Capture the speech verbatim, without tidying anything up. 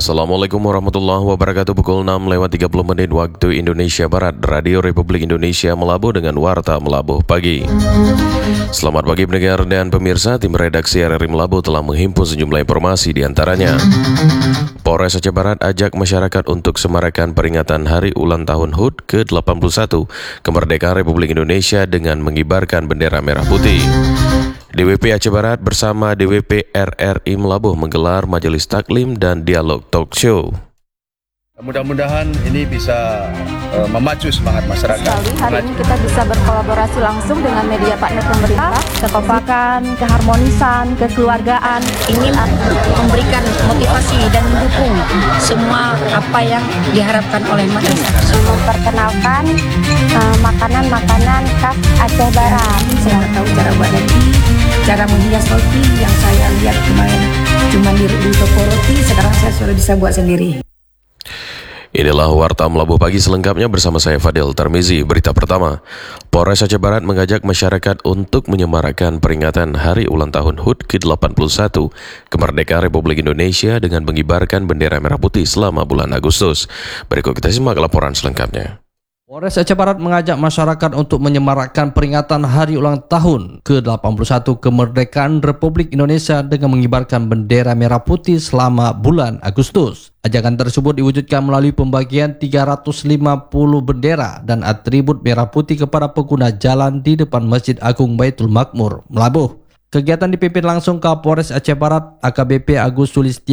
Assalamualaikum warahmatullahi wabarakatuh. Pukul enam lewat tiga puluh menit waktu Indonesia Barat. Radio Republik Indonesia Melabuh dengan Warta Melabuh Pagi. Selamat pagi pendengar dan pemirsa. Tim redaksi R R I Melabuh telah menghimpun sejumlah informasi, diantaranya Polres Aceh Barat ajak masyarakat untuk semarakan peringatan Hari Ulang Tahun H U D ke delapan puluh satu Kemerdekaan Republik Indonesia dengan mengibarkan bendera merah putih. D W P Aceh Barat bersama D W P R R I Melabuh menggelar majelis taklim dan dialog talk show. Mudah-mudahan ini bisa uh, memacu semangat masyarakat. Sekali hari ini kita bisa berkolaborasi langsung dengan media partner pemerintah, kekompakan, keharmonisan, kekeluargaan, ingin memberikan motivasi dan mendukung semua apa yang diharapkan oleh masyarakat. Memperkenalkan uh, makanan-makanan khas Aceh Barat. Saya tahu cara buat roti, cara menghias roti yang saya lihat kemarin cuma di di toko roti, sekarang saya sudah bisa buat sendiri. Inilah Warta Melabuh Pagi selengkapnya bersama saya Fadil Tarmizi. Berita pertama, Polres Aceh Barat mengajak masyarakat untuk menyemarakan peringatan Hari Ulang Tahun H U D ke delapan puluh satu Kemerdekaan Republik Indonesia dengan mengibarkan bendera merah putih selama bulan Agustus. Berikut kita simak laporan selengkapnya. Polres Aceh Barat mengajak masyarakat untuk menyemarakkan peringatan Hari Ulang Tahun ke delapan puluh satu Kemerdekaan Republik Indonesia dengan mengibarkan bendera merah putih selama bulan Agustus. Ajakan tersebut diwujudkan melalui pembagian tiga ratus lima puluh bendera dan atribut merah putih kepada pengguna jalan di depan Masjid Agung Baitul Makmur, Melabuh. Kegiatan dipimpin langsung Kapolres Aceh Barat A K B P Agus Sulistia